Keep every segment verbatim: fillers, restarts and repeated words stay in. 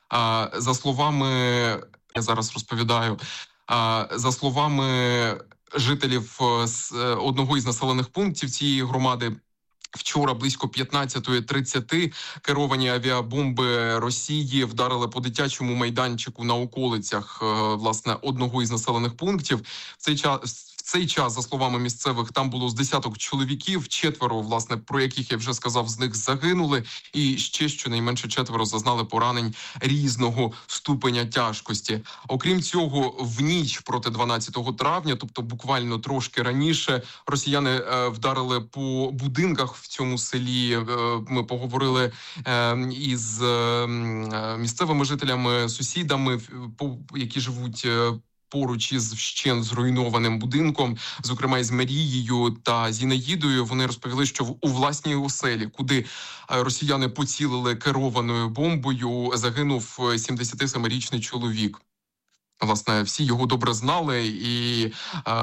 За словами, я зараз розповідаю, за словами жителів з одного із населених пунктів цієї громади, вчора близько п'ятнадцятої тридцяти керовані авіабомби Росії вдарили по дитячому майданчику на околицях, власне, одного із населених пунктів. В цей час В цей час, за словами місцевих, там було з десяток чоловіків, четверо, власне, про яких я вже сказав, з них загинули, і ще щонайменше четверо зазнали поранень різного ступеня тяжкості. Окрім цього, в ніч проти дванадцятого травня, тобто буквально трошки раніше, росіяни е, вдарили по будинках в цьому селі. Е, ми поговорили е, із е, місцевими жителями, сусідами, по, які живуть е, поруч із вщент зруйнованим будинком, зокрема із Марією та Зінаїдою. Вони розповіли, що у власній оселі, куди росіяни поцілили керованою бомбою, загинув сімдесятисемирічний чоловік. Власне, всі його добре знали і е,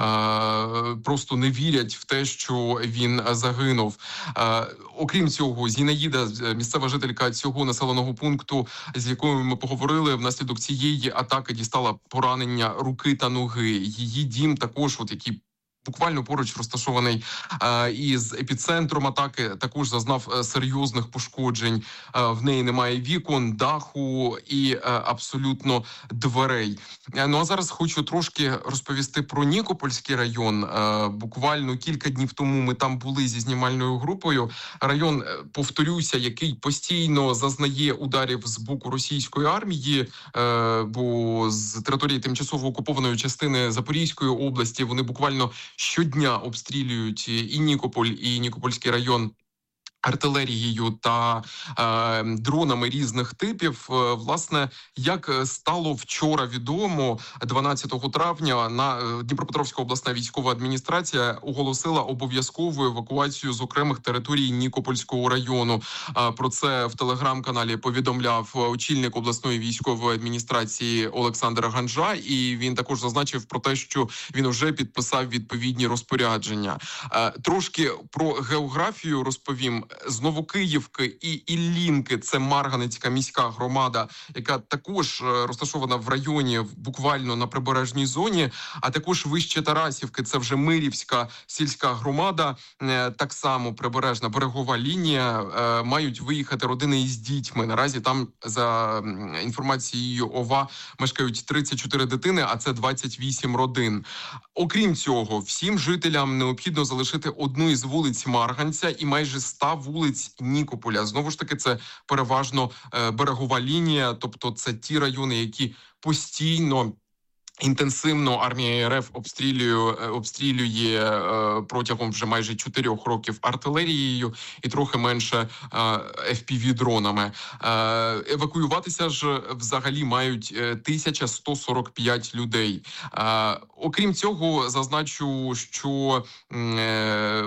просто не вірять в те, що він загинув. Е, окрім цього, Зінаїда, місцева жителька цього населеного пункту, з якою ми поговорили, внаслідок цієї атаки дістала поранення руки та ноги. Її дім також, от який буквально поруч розташований е, із епіцентром атаки, також зазнав е, серйозних пошкоджень. Е, в неї немає вікон, даху і е, абсолютно дверей. Е, ну а зараз хочу трошки розповісти про Нікопольський район. Е, буквально кілька днів тому ми там були зі знімальною групою. Район, повторюся, який постійно зазнає ударів з боку російської армії, е, бо з території тимчасово окупованої частини Запорізької області вони буквально щодня обстрілюють і Нікополь, і Нікопольський район артилерією та е, дронами різних типів. Е, власне, як стало вчора відомо, дванадцятого травня на е, Дніпропетровська обласна військова адміністрація оголосила обов'язкову евакуацію з окремих територій Нікопольського району. Е, про це в телеграм-каналі повідомляв очільник обласної військової адміністрації Олександр Ганжа, і він також зазначив про те, що він вже підписав відповідні розпорядження. Е, трошки про географію розповім. З Новокиївки і Іллінки, це Марганецька міська громада, яка також розташована в районі, буквально на прибережній зоні, а також вище Тарасівки, це вже Мирівська сільська громада, так само прибережна берегова лінія, мають виїхати родини із дітьми. Наразі там, за інформацією ОВА, мешкають тридцять чотири дитини, а це двадцять вісім родин. Окрім цього, всім жителям необхідно залишити одну із вулиць Марганця і майже ста вулиць Нікополя. Знову ж таки, це переважно е, берегова лінія, тобто це ті райони, які постійно інтенсивно армія РФ обстрілює, обстрілює е, протягом вже майже чотирьох років артилерією і трохи менше е, еф пі ві-дронами. Е, евакуюватися ж взагалі мають тисяча сто сорок п'ять людей. Е, окрім цього, зазначу, що е,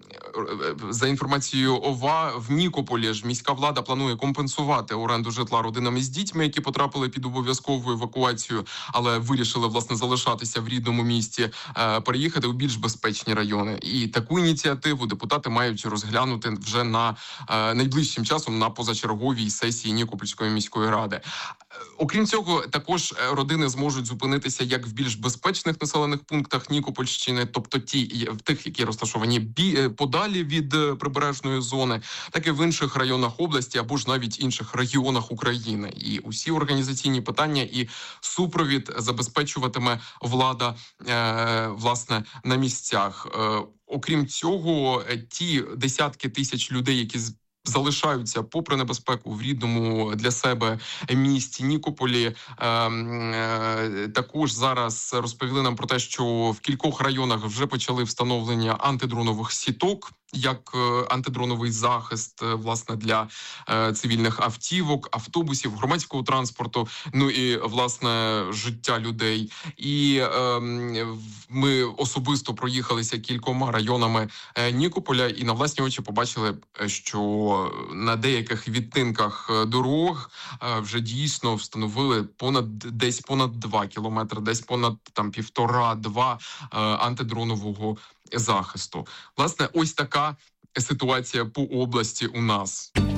за інформацією ОВА, в Нікополі ж міська влада планує компенсувати оренду житла родинам із дітьми, які потрапили під обов'язкову евакуацію, але вирішили, власне, залишатися в рідному місті, е, переїхати у більш безпечні райони. І таку ініціативу депутати мають розглянути вже на е, найближчим часом на позачерговій сесії Нікопольської міської ради. Окрім цього, також родини зможуть зупинитися як в більш безпечних населених пунктах Нікопольщини, тобто ті, в тих, які розташовані бі, подалі від прибережної зони, так і в інших районах області або ж навіть інших регіонах України. І усі організаційні питання і супровід забезпечуватиме влада, е, власне, на місцях. Е, окрім цього, ті десятки тисяч людей, які залишаються попри небезпеку в рідному для себе місті Нікополі. Е, е, також зараз розповіли нам про те, що в кількох районах вже почали встановлення антидронових сіток, як антидроновий захист, власне, для е, цивільних автівок, автобусів, громадського транспорту, ну і, власне, життя людей. І е, ми особисто проїхалися кількома районами е, Нікополя і на власні очі побачили, що на деяких відтинках дорог е, вже дійсно встановили понад десь понад два кілометри, десь понад там півтора-два е, антидронового захисту. Власне, ось така ситуація по області у нас.